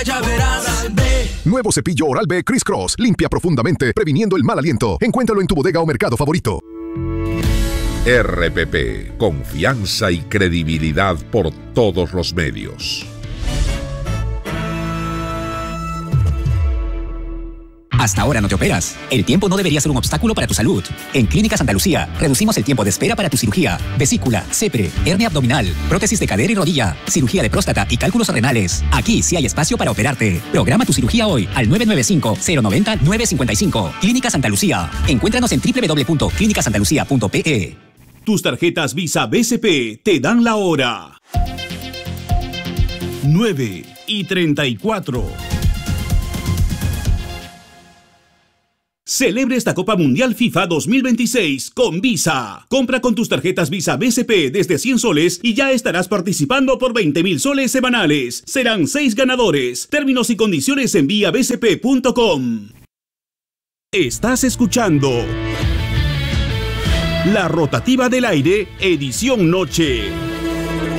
Ya verás. Nuevo cepillo Oral-B Criss Cross. Limpia profundamente, previniendo el mal aliento. Encuéntralo en tu bodega o mercado favorito. RPP. Confianza y credibilidad por todos los medios. Hasta ahora no te operas. El tiempo no debería ser un obstáculo para tu salud. En Clínica Santa Lucía, reducimos el tiempo de espera para tu cirugía, vesícula, CEPRE, hernia abdominal, prótesis de cadera y rodilla, cirugía de próstata y cálculos renales. Aquí sí hay espacio para operarte. Programa tu cirugía hoy al 995-090-955. Clínica Santa Lucía. Encuéntranos en www.clinicasantalucia.pe. Tus tarjetas Visa BCP te dan la hora. 9:34. Celebre esta Copa Mundial FIFA 2026 con Visa. Compra con tus tarjetas Visa BCP desde 100 soles y ya estarás participando por 20.000 soles semanales. Serán 6 ganadores. Términos y condiciones en viabcp.com. Estás escuchando La Rotativa del Aire, edición noche.